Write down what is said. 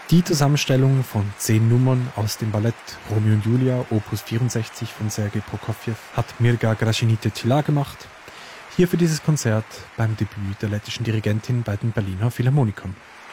Die Zusammenstellung von 10 Nummern aus dem Ballett Romeo und Julia, Opus 64 von Sergei Prokofjew, hat Mirga Gražinytė-Tyla gemacht. Hier für dieses Konzert beim Debüt der lettischen Dirigentin bei den Berliner Philharmonikern.